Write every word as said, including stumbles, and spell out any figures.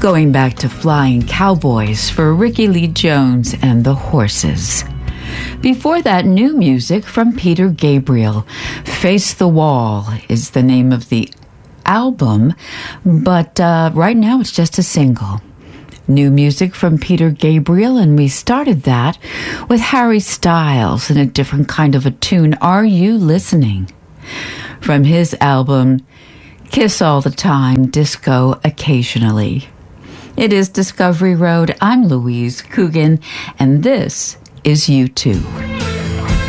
Going back to Flying Cowboys for Ricky Lee Jones and the Horses. Before that, new music from Peter Gabriel. Face the Wall is the name of the album, but uh, right now it's just a single. New music from Peter Gabriel, and we started that with Harry Styles in a different kind of a tune, Are You Listening? From his album, Kiss All the Time, Disco Occasionally. It is Discovery Road. I'm Louise Coogan, and this is U two.